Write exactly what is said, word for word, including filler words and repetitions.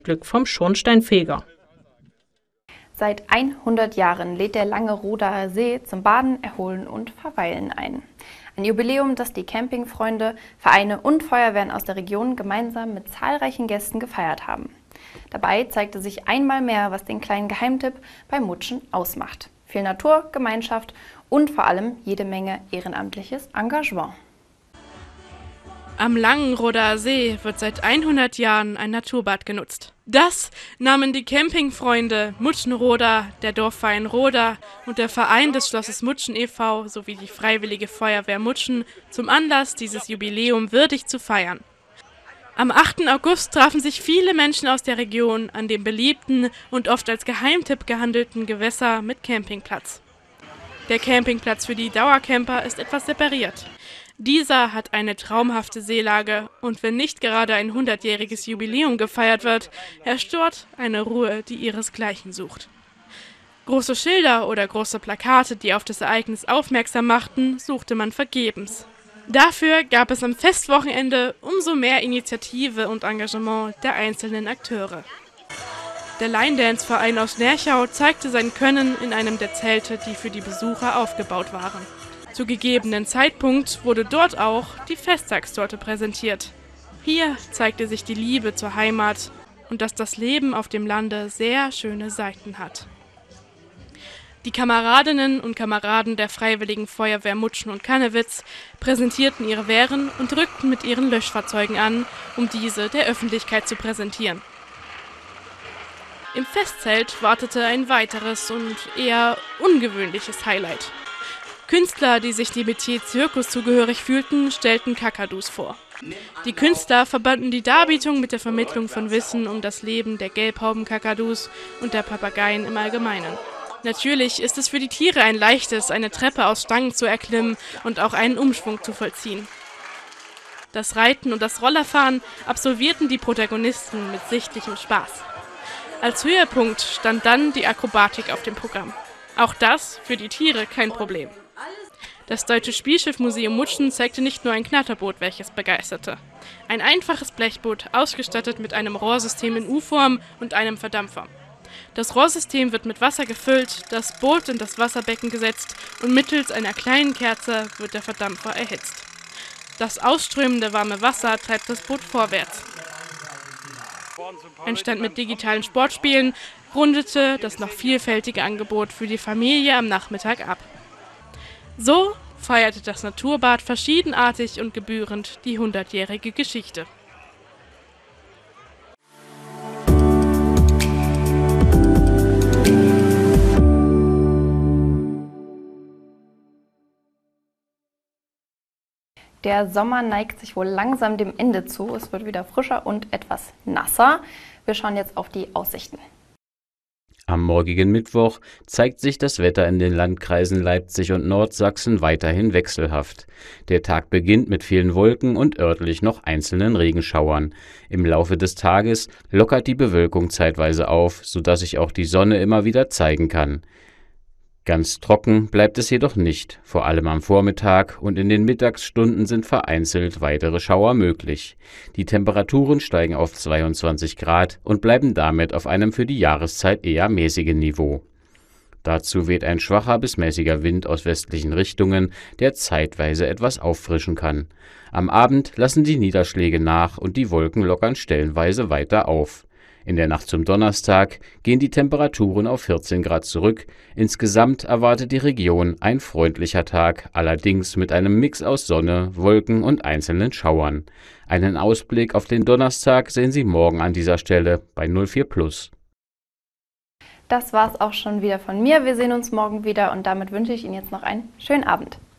Glück vom Schornsteinfeger. Seit hundert Jahren lädt der Langeroder See zum Baden, Erholen und Verweilen ein. Ein Jubiläum, das die Campingfreunde, Vereine und Feuerwehren aus der Region gemeinsam mit zahlreichen Gästen gefeiert haben. Dabei zeigte sich einmal mehr, was den kleinen Geheimtipp beim Mutschen ausmacht. Viel Natur, Gemeinschaft und vor allem jede Menge ehrenamtliches Engagement. Am Langenroder See wird seit hundert Jahren ein Naturbad genutzt. Das nahmen die Campingfreunde Mutschenroda, der Dorfverein Roda und der Verein des Schlosses Mutschen e V sowie die Freiwillige Feuerwehr Mutschen zum Anlass, dieses Jubiläum würdig zu feiern. Am achten August trafen sich viele Menschen aus der Region an dem beliebten und oft als Geheimtipp gehandelten Gewässer mit Campingplatz. Der Campingplatz für die Dauercamper ist etwas separiert. Dieser hat eine traumhafte Seelage und wenn nicht gerade ein hundertjähriges Jubiläum gefeiert wird, herrscht dort eine Ruhe, die ihresgleichen sucht. Große Schilder oder große Plakate, die auf das Ereignis aufmerksam machten, suchte man vergebens. Dafür gab es am Festwochenende umso mehr Initiative und Engagement der einzelnen Akteure. Der Line-Dance-Verein aus Nerchau zeigte sein Können in einem der Zelte, die für die Besucher aufgebaut waren. Zu gegebenen Zeitpunkt wurde dort auch die Festtagstorte präsentiert. Hier zeigte sich die Liebe zur Heimat und dass das Leben auf dem Lande sehr schöne Seiten hat. Die Kameradinnen und Kameraden der Freiwilligen Feuerwehr Mutschen und Kannewitz präsentierten ihre Wehren und rückten mit ihren Löschfahrzeugen an, um diese der Öffentlichkeit zu präsentieren. Im Festzelt wartete ein weiteres und eher ungewöhnliches Highlight. Künstler, die sich dem Metier Zirkus zugehörig fühlten, stellten Kakadus vor. Die Künstler verbanden die Darbietung mit der Vermittlung von Wissen um das Leben der Gelbhaubenkakadus und der Papageien im Allgemeinen. Natürlich ist es für die Tiere ein leichtes, eine Treppe aus Stangen zu erklimmen und auch einen Umschwung zu vollziehen. Das Reiten und das Rollerfahren absolvierten die Protagonisten mit sichtlichem Spaß. Als Höhepunkt stand dann die Akrobatik auf dem Programm. Auch das für die Tiere kein Problem. Das Deutsche Spielschiffmuseum Mutschen zeigte nicht nur ein Knatterboot, welches begeisterte. Ein einfaches Blechboot, ausgestattet mit einem Rohrsystem in U-Form und einem Verdampfer. Das Rohrsystem wird mit Wasser gefüllt, das Boot in das Wasserbecken gesetzt und mittels einer kleinen Kerze wird der Verdampfer erhitzt. Das ausströmende warme Wasser treibt das Boot vorwärts. Ein Stand mit digitalen Sportspielen rundete das noch vielfältige Angebot für die Familie am Nachmittag ab. So feierte das Naturbad verschiedenartig und gebührend die hundertjährige Geschichte. Der Sommer neigt sich wohl langsam dem Ende zu. Es wird wieder frischer und etwas nasser. Wir schauen jetzt auf die Aussichten. Am morgigen Mittwoch zeigt sich das Wetter in den Landkreisen Leipzig und Nordsachsen weiterhin wechselhaft. Der Tag beginnt mit vielen Wolken und örtlich noch einzelnen Regenschauern. Im Laufe des Tages lockert die Bewölkung zeitweise auf, sodass sich auch die Sonne immer wieder zeigen kann. Ganz trocken bleibt es jedoch nicht, vor allem am Vormittag und in den Mittagsstunden sind vereinzelt weitere Schauer möglich. Die Temperaturen steigen auf zweiundzwanzig Grad und bleiben damit auf einem für die Jahreszeit eher mäßigen Niveau. Dazu weht ein schwacher bis mäßiger Wind aus westlichen Richtungen, der zeitweise etwas auffrischen kann. Am Abend lassen die Niederschläge nach und die Wolken lockern stellenweise weiter auf. In der Nacht zum Donnerstag gehen die Temperaturen auf vierzehn Grad zurück. Insgesamt erwartet die Region ein freundlicher Tag, allerdings mit einem Mix aus Sonne, Wolken und einzelnen Schauern. Einen Ausblick auf den Donnerstag sehen Sie morgen an dieser Stelle bei null vier Plus. Das war's auch schon wieder von mir. Wir sehen uns morgen wieder und damit wünsche ich Ihnen jetzt noch einen schönen Abend.